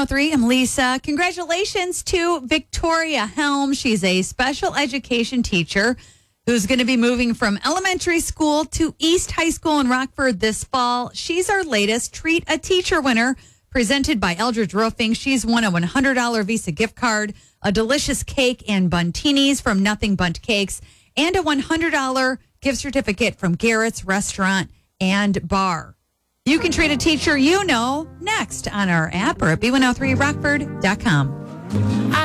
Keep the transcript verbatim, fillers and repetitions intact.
oh three, I'm Lisa. Congratulations to Victoria Helm. She's a special education teacher who's going to be moving from elementary school to East High School in Rockford this fall. She's our latest Treat a Teacher winner, presented by Eldridge Roofing. She's won a one hundred dollars Visa gift card, a delicious cake and buntinis from Nothing Bundt Cakes, and a one hundred dollars gift certificate from Garrett's Restaurant and Bar. You can treat a teacher you know next on our app or at B one oh three rockford dot com.